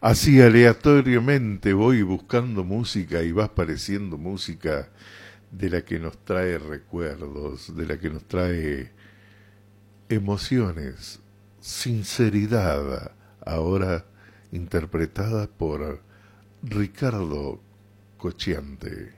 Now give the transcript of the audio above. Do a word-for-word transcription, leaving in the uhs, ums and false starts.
Así aleatoriamente voy buscando música y va apareciendo música de la que nos trae recuerdos, de la que nos trae emociones, sinceridad, ahora interpretada por Ricardo Cocciante.